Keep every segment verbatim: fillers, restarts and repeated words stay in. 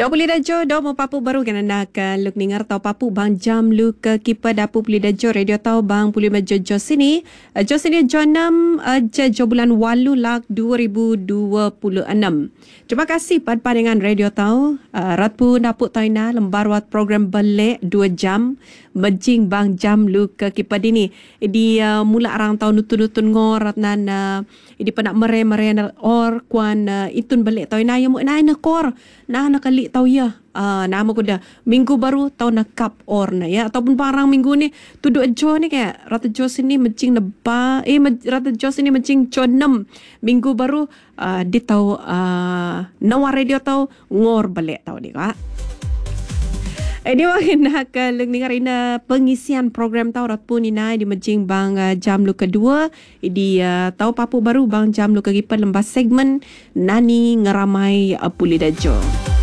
boleh dajo do mo papu baru kan nak luk ningar tau papu bang jam lu ke kipa dapu puli dajo radio tau bang puli majo jo sini jo sini jo enam je jo bulan walu lak dua ribu dua puluh enam. Terima kasih pad dengan radio tau uh, rat pun dapuk taina lembar wat program balik dua jam menjing bang jam lu ke kipa dini di uh, mula arang tau nutun-nutun ngorat nan uh, di penak mere-mere or kuan uh, itun balik taina yang mo na na kor na nak kali tau ya uh, nama ko dah minggu baru tau nak kap or na ya ataupun parang minggu ni tudu jo ni kayak rata jo sini mencing neba eh rata jo sini mencing jo enam minggu baru uh, di tau uh, nawa radio tau ngor balik tau ni kak. Eh, dia makin nak uh, dengar ina pengisian program tau rat pun ina di mencing bang uh, jam lu kedua di uh, tau papu baru bang jam lu kegipan lembas segmen nani ngeramai uh, puli dajo.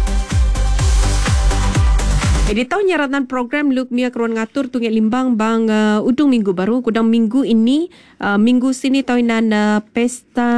Jadi tahu nyaratan program Luk Mia Keruan Ngatur Tunggak Limbang bang uh, udung minggu baru kudang minggu ini uh, minggu sini tahu inan uh, pesta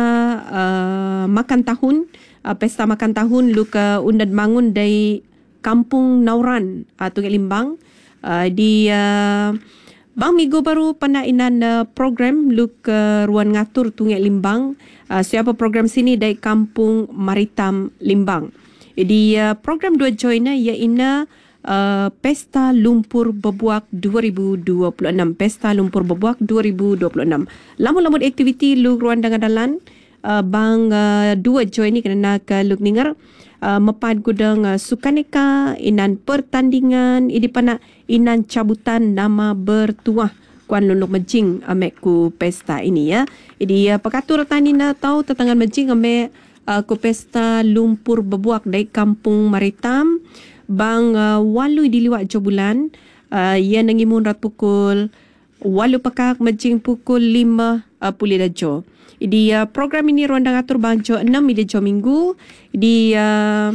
uh, makan tahun uh, pesta makan tahun Luk uh, undan bangun dari Kampung Nauran uh, Tunggak Limbang uh, di uh, bang minggu baru pernah inan uh, program Luk uh, Ruan Ngatur Tunggak Limbang uh, siapa program sini dari Kampung Maritam Limbang. Jadi uh, program dua joiner iaitu Uh, Pesta Lumpur Bebuak dua ribu dua puluh enam. Pesta Lumpur Bebuak dua ribu dua puluh enam. Lamun-lamun aktiviti lu ruan dengan dalan uh, bang uh, dua join ni kena ke luk ningar uh, mepad gudang uh, sukaneka inan pertandingan idi pana inan cabutan nama bertuah kuan luluk mencing amek ku pesta ini ya. Idi uh, pekatur tanina tahu tetangan mencing amek uh, ku Pesta Lumpur Bebuak dari Kampung Maritam bang uh, walu diliwat jo bulan uh, ia nangimun rat pukul walu pekak mencing pukul lima uh, puli dajo. Di uh, program ini ruang atur bang jo enam ide jo minggu di uh,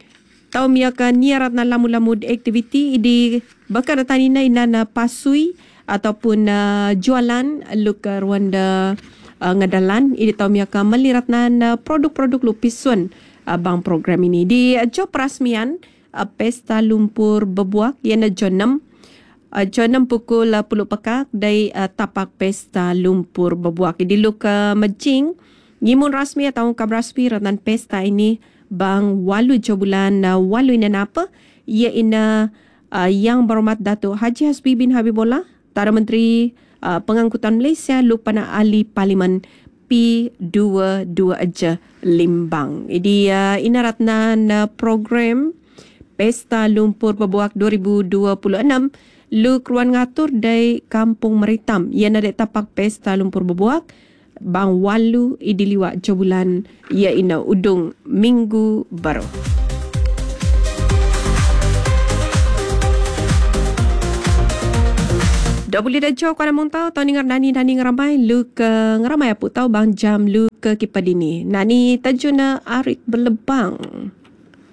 tau miakan niarat na lamu-lamu aktiviti di bakar tanina inana pasui ataupun uh, jualan luk uh, ruang uh, ngadalan ini tau miakan melirat nan uh, produk-produk lupisun uh, bang program ini di uh, jo perasmian Uh, Pesta Lumpur Bebuak yang jonem uh, jonem pukul uh, puluh pekak dari uh, tapak Pesta Lumpur Bebuak di luka mencing ngimun rasmi atau kam rasmi ratan pesta ini bang walu jo bulan uh, walu ina apa ia ina uh, yang berhormat Datuk Haji Hasbi bin Habibullah Tara Menteri uh, Pengangkutan Malaysia Lupana Ahli Parlimen P dua puluh dua aja Limbang. Jadi uh, ina ratnan uh, program Pesta Lumpur Bebuak dua ribu dua puluh enam lu keruan ngatur dari Kampung Maritam yang ada tapak Pesta Lumpur Bebuak bang walu idiliwat jo bulan ia ina udung minggu baru. Dah boleh dah jauh kalau mong tahu tahu dengar nani nani ngeramai lu ke ngeramai apa tahu bang jam lu ke kipadini nani tajuna arit berlebang.